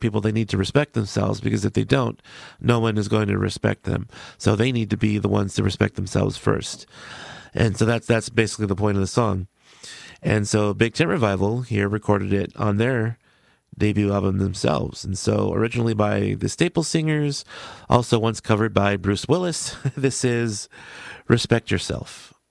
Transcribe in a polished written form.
people, they need to respect themselves, because if they don't, no one is going to respect them. So they need to be the ones to respect themselves first. And so that's basically the point of the song. And so Big Tent Revival here recorded it on their debut album themselves. And so originally by the Staple Singers, also once covered by Bruce Willis, this is Respect Yourself.